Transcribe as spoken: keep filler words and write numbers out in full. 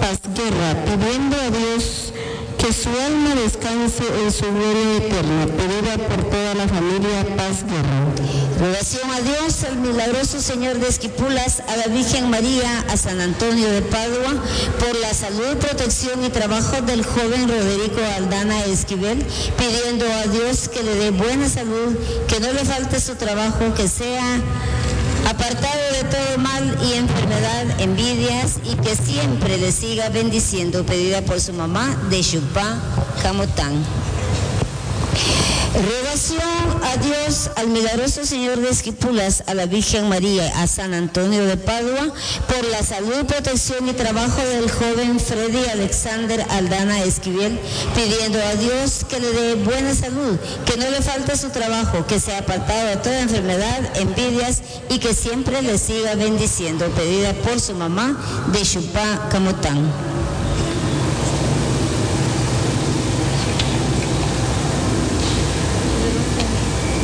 Paz Guerra, pidiendo a Dios que su alma descanse en su gloria eterna, pedida por toda la familia Paz Guerra. Oración a Dios, al milagroso Señor de Esquipulas, a la Virgen María, a San Antonio de Padua, por la salud, protección y trabajo del joven Roderico Aldana Esquivel, pidiendo a Dios que le dé buena salud, que no le falte su trabajo, que sea apartado de todo mal y enfermedad, envidias, y que siempre le siga bendiciendo, pedida por su mamá de Chupá, Camotán. Rogación a Dios, al milagroso Señor de Esquipulas, a la Virgen María, a San Antonio de Padua, por la salud, protección y trabajo del joven Freddy Alexander Aldana Esquivel, pidiendo a Dios que le dé buena salud, que no le falte su trabajo, que sea apartado de toda enfermedad, envidias, y que siempre le siga bendiciendo, pedida por su mamá de Chupá, Camotán.